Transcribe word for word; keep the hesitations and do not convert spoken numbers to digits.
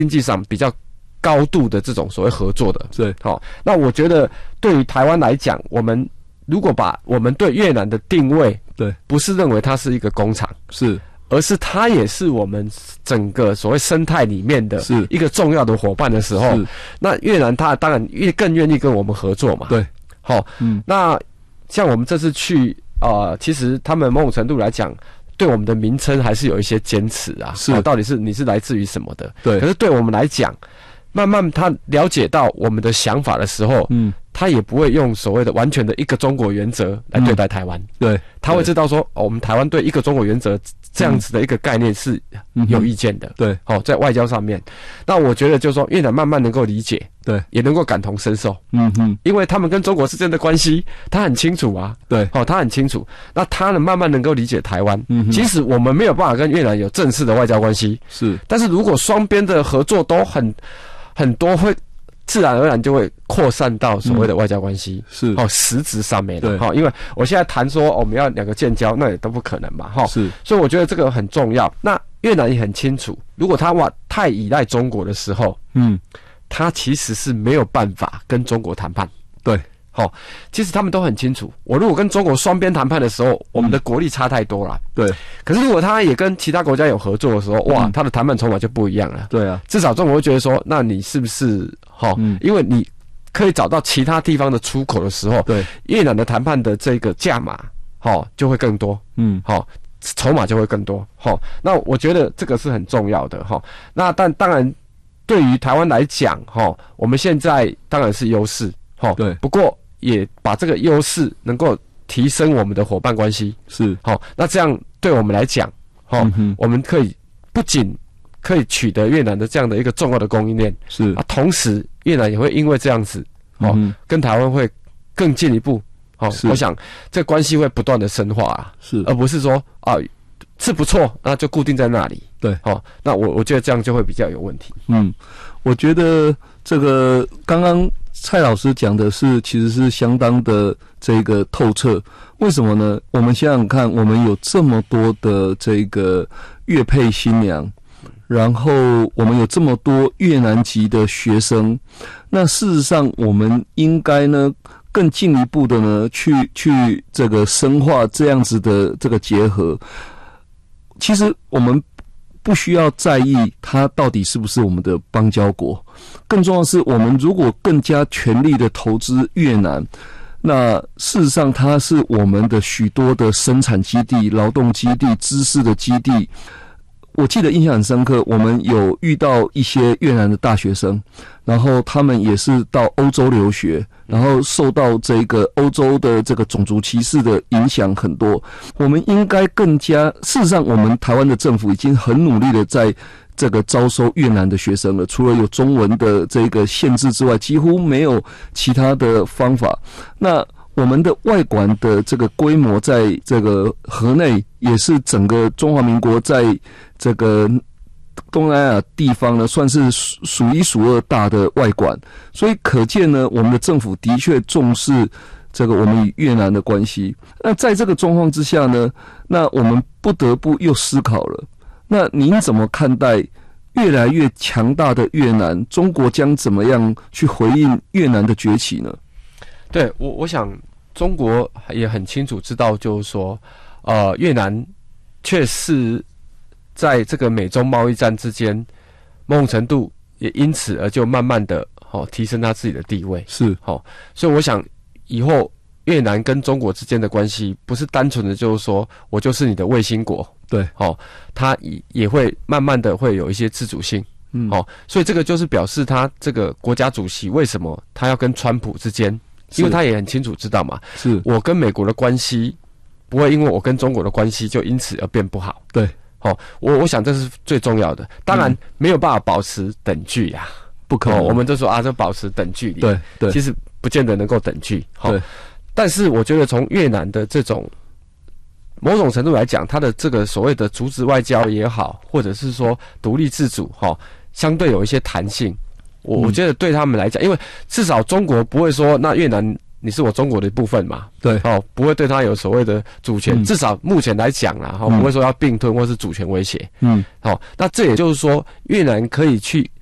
经济上比较高度的这种所谓合作的。 对， 好、哦，那我觉得对于台湾来讲，我们如果把我们对越南的定位， 对， 不是认为它是一个工厂， 是。 而是它也是我们整个所谓生态里面的一个重要的伙伴的时候，那越南它当然越更愿意跟我们合作嘛。 对， 好、哦，嗯，那像我们这次去，呃，其实他们某种程度来讲，对我们的名称还是有一些坚持啊。 是、 哦，到底是你是来自于什么的？ 对。 可是对我们来讲，慢慢他了解到我们的想法的时候，嗯，他也不会用所谓的完全的一个中国原则来对待台湾。嗯、 对， 他会知道说，哦，我们台湾对一个中国原则这样子的一个概念是有意见的。嗯、 对， 好、哦，在外交上面，那我觉得就是说，越南慢慢能够理解， 对， 也能够感同身受。 嗯哼， 因为他们跟中国之间的关系，他很清楚啊。 对， 哦，他很清楚。那他呢，慢慢能够理解台湾。 嗯哼， 即使我们没有办法跟越南有正式的外交关系， 是， 但是如果双边的合作都很很多会。自然而然就会扩散到所谓的外交关系， 是哦，实质上面的哈。因为我现在谈说、哦、我们要两个建交，那也都不可能嘛哈。 是， 所以我觉得这个很重要。那越南也很清楚，如果他哇太依赖中国的时候，嗯，他其实是没有办法跟中国谈判。 对， 好、哦，其实他们都很清楚，我如果跟中国双边谈判的时候，我们的国力差太多了。 对， 可是如果他也跟其他国家有合作的时候，哇， 嗯、 他的谈判筹码就不一样了。 对啊， 至少中国会觉得说，那你是不是哈、哦嗯？因为你可以找到其他地方的出口的时候， 对， 越南的谈判的这个价码，哈，就会更多。嗯，好、哦，筹码就会更多。哈、哦，那我觉得这个是很重要的。哈、哦，那但当然，对于台湾来讲，哈、哦，我们现在当然是优势。哈、哦， 对， 不过。也把这个优势能够提升我们的伙伴关系， 是好、哦。那这样对我们来讲，哦、嗯，我们可以不仅可以取得越南的这样的一个重要的供应链， 是啊，同时越南也会因为这样子，哦，嗯、跟台湾会更进一步，哦，我想这关系会不断的深化啊， 是， 而不是说啊是不错，那就固定在那里， 对， 哦，那我我觉得这样就会比较有问题。 嗯，我觉得这个刚刚。蔡老师讲的是，其实是相当的这个透彻。为什么呢？我们想想看，我们有这么多的这个越配新娘，然后我们有这么多越南籍的学生，那事实上我们应该呢更进一步的呢去去这个深化这样子的这个结合。其实我们不需要在意它到底是不是我们的邦交国，更重要的是，我们如果更加全力的投资越南，那事实上它是我们的许多的生产基地、劳动基地、知识的基地。我记得印象很深刻，我们有遇到一些越南的大学生，然后他们也是到欧洲留学，然后受到这个欧洲的这个种族歧视的影响很多。我们应该更加，事实上我们台湾的政府已经很努力的在这个招收越南的学生了，除了有中文的这个限制之外，几乎没有其他的方法。那我们的外管的这个规模，在这个河内也是整个中华民国在这个东南亚地方呢，算是数一数二大的外管，所以可见呢，我们的政府的确重视这个我们与越南的关系。那在这个状况之下呢，那我们不得不又思考了，那您怎么看待越来越强大的越南？中国将怎么样去回应越南的崛起呢？ 对，我我想中国也很清楚知道，就是说，呃，越南确实在这个美中贸易战之间，某种程度也因此而就慢慢的哦提升他自己的地位。 是， 哦，所以我想以后越南跟中国之间的关系，不是单纯的就是说我就是你的卫星国， 对， 哦，他也也会慢慢的会有一些自主性。嗯，哦，所以这个就是表示他这个国家主席为什么他要跟川普之间。因为他也很清楚知道嘛， 是我跟美国的关系不会因为我跟中国的关系就因此而变不好。 对， 好、哦，我我想这是最重要的。当然没有办法保持等距呀、啊， 不可能、哦。 我们就说啊，就保持等距离。 对对， 其实不见得能够等距。 哦、对， 但是我觉得从越南的这种某种程度来讲，他的这个所谓的阻止外交也好，或者是说独立自主，哈、哦，相对有一些弹性。我我觉得对他们来讲，因为至少中国不会说，那越南你是我中国的一部分嘛， 对， 哦，不会对他有所谓的主权，嗯、至少目前来讲啦，哈、哦，不会说要并吞或是主权威胁，嗯，好、哦，那这也就是说，越南可以去